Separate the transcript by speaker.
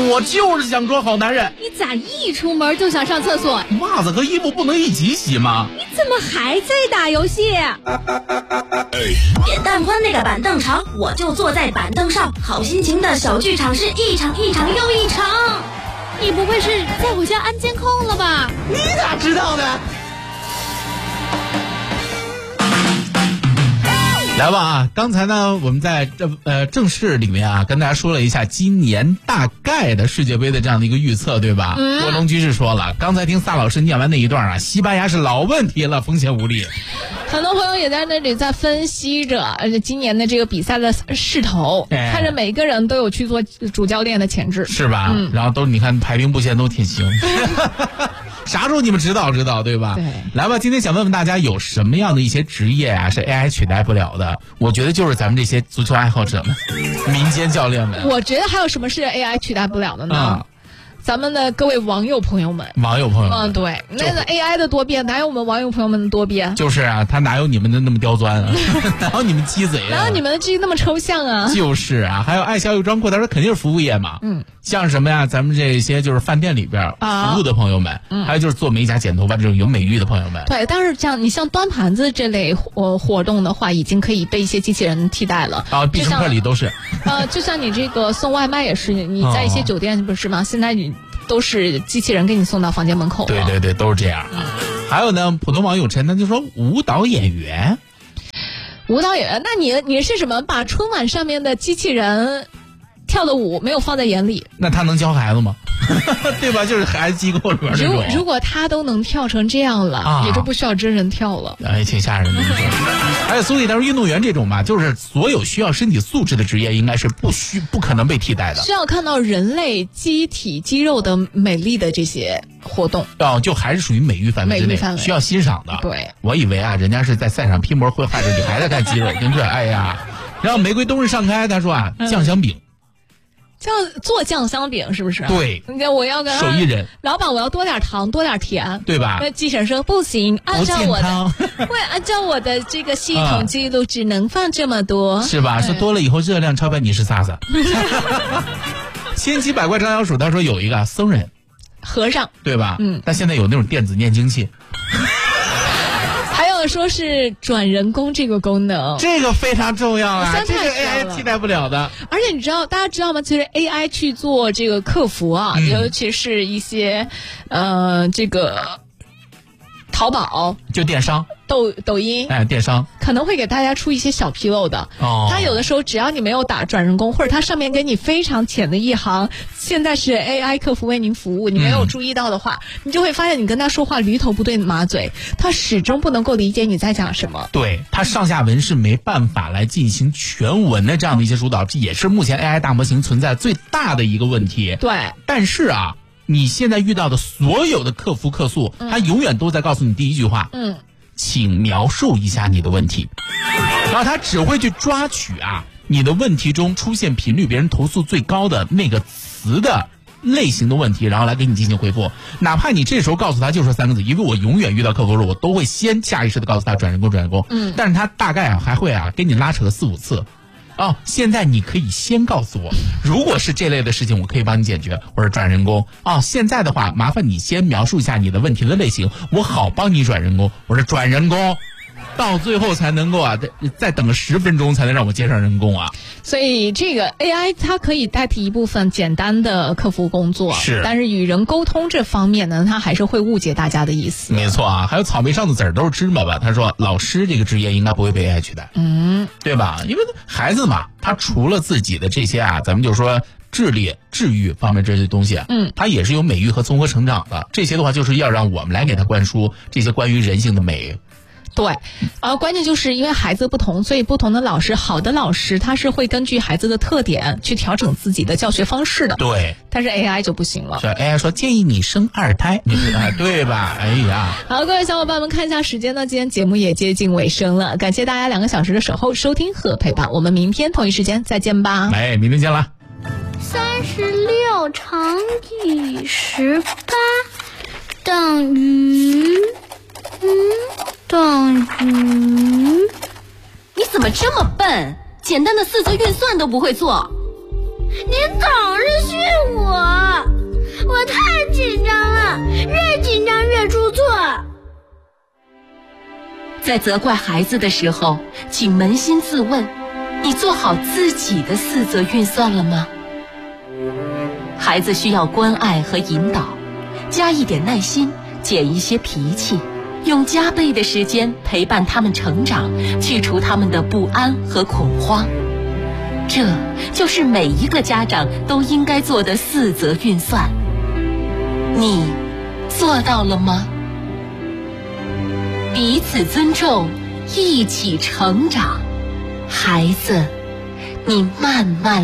Speaker 1: 我就是想装好男人。
Speaker 2: 你咋一出门就想上厕所？
Speaker 1: 袜子和衣服不能一起洗吗？
Speaker 2: 你怎么还在打游戏？
Speaker 3: 扁担宽那个板凳长，我就坐在板凳上。好心情的小剧场是一场一场又一场。
Speaker 2: 你不会是在我家安监控了吧？
Speaker 1: 你咋知道的？来吧啊！刚才呢，我们在正式里面啊，跟大家说了一下今年大概的世界杯的这样的一个预测，对吧？卧龙居士说了，刚才听萨老师念完那一段啊，西班牙是老问题了，锋线无力。
Speaker 2: 很多朋友也在那里在分析着今年的这个比赛的势头，看着每一个人都有去做主教练的潜质，
Speaker 1: 是吧？然后都你看排兵布线都挺行。啥时候你们指导指导，对吧？
Speaker 2: 对，
Speaker 1: 来吧，今天想问问大家有什么样的一些职业啊是 AI 取代不了的？我觉得就是咱们这些足球爱好者们、民间教练们。
Speaker 2: 我觉得还有什么是 AI 取代不了的呢？咱们的各位网友朋友们，对，那个 AI 的多变哪有我们网友朋友们的多变？
Speaker 1: 就是啊，他哪有你们的那么刁钻啊？哪有你们鸡贼啊？
Speaker 2: 哪有你们的鸡那么抽象啊？
Speaker 1: 就是啊，还有爱小雨装裤，他说肯定是服务业嘛。像什么呀？咱们这些就是饭店里边服务的朋友们，还有就是做美甲、剪头发这种有美誉的朋友们。
Speaker 2: 对，但是像端盘子这类活动的话，已经可以被一些机器人替代了
Speaker 1: 啊，必胜客里都是。
Speaker 2: 就像你这个送外卖也是，你在一些酒店不是吗？现在你都是机器人给你送到房间门口了。
Speaker 1: 对对对，都是这样。还有呢，普通网友陈他就说舞蹈演员，
Speaker 2: 那你是什么？把春晚上面的机器人跳的舞没有放在眼里？
Speaker 1: 那他能教孩子吗？对吧？就是孩子机构里边这种。
Speaker 2: 如果他都能跳成这样了，也就不需要真人跳了。
Speaker 1: 哎，挺吓人的。还有苏丽，他说运动员这种吧，就是所有需要身体素质的职业，应该是不可能被替代的。
Speaker 2: 需要看到人类机体肌肉的美丽的这些活动，
Speaker 1: 就还是属于美育范围之内，需要欣赏的。
Speaker 2: 对，
Speaker 1: 我以为啊，人家是在赛场拼搏挥汗着，你还在看肌肉，跟这哎呀。然后玫瑰冬日上开，他说啊，酱香饼。
Speaker 2: 做酱香饼是不是？
Speaker 1: 对，
Speaker 2: 我要跟
Speaker 1: 手艺人
Speaker 2: 老板，我要多点糖，多点甜，
Speaker 1: 对吧？
Speaker 2: 那机器人说不行，按照我的这个系统记录，只能放这么多，
Speaker 1: 是吧？说多了以后热量超标，你是啥子？千奇百怪张小鼠他说有一个僧人、
Speaker 2: 和尚，
Speaker 1: 对吧？但现在有那种电子念经器。
Speaker 2: 说是转人工这个功能，
Speaker 1: 这个非常重要啊，这个 AI 替代不了的。
Speaker 2: 而且大家知道吗？其实 AI 去做这个客服啊，尤其是一些这个淘宝
Speaker 1: 就电商。
Speaker 2: 抖音
Speaker 1: 电商
Speaker 2: 可能会给大家出一些小纰漏的。它有的时候只要你没有打转人工，或者它上面给你非常浅的一行，现在是 AI 客服为您服务，你没有注意到的话，你就会发现你跟他说话驴头不对马嘴，他始终不能够理解你在讲什么。
Speaker 1: 对，他上下文是没办法来进行全文的这样的一些疏导，这也是目前 AI 大模型存在最大的一个问题。
Speaker 2: 对，
Speaker 1: 但是啊，你现在遇到的所有的客服客诉，他永远都在告诉你第一句话，请描述一下你的问题，然后他只会去抓取你的问题中出现频率别人投诉最高的那个词的类型的问题，然后来给你进行回复。哪怕你这时候告诉他就说3个字，因为我永远遇到客服的时候，我都会先下意识的告诉他转人工，但是他大概还会给你拉扯个4-5次。现在你可以先告诉我，如果是这类的事情，我可以帮你解决，或者转人工。现在的话，麻烦你先描述一下你的问题的类型，我好帮你转人工。我说转人工，到最后才能够再等个10分钟才能让我接上人工啊。
Speaker 2: 所以这个 AI 它可以代替一部分简单的客服工作，但是与人沟通这方面呢，它还是会误解大家的意思。
Speaker 1: 没错啊，还有草莓上的籽儿都是芝麻吧？他说老师这个职业应该不会被 AI 取代，对吧？因为孩子嘛，他除了自己的这些咱们就说智力、治愈方面这些东西，他也是有美育和综合成长的。这些的话，就是要让我们来给他灌输这些关于人性的美。
Speaker 2: 对，关键就是因为孩子不同，所以不同的老师，好的老师他是会根据孩子的特点去调整自己的教学方式的。
Speaker 1: 对，
Speaker 2: 但是 AI 就不行了。
Speaker 1: AI 说建议你生2胎，你对吧？哎呀，
Speaker 2: 好，各位小伙伴们，看一下时间呢，今天节目也接近尾声了，感谢大家2个小时的守候、收听和陪伴，我们明天同一时间再见吧。
Speaker 1: 明天见了。
Speaker 4: 36乘以18等于
Speaker 3: 你怎么这么笨？简单的4则运算都不会做。
Speaker 4: 您总是训我。
Speaker 5: 在责怪孩子的时候，请扪心自问，你做好自己的4则运算了吗？孩子需要关爱和引导，加一点耐心，减一些脾气，用加倍的时间陪伴他们成长，去除他们的不安和恐慌。这就是每一个家长都应该做的4则运算。你做到了吗？彼此尊重，一起成长。孩子，你慢慢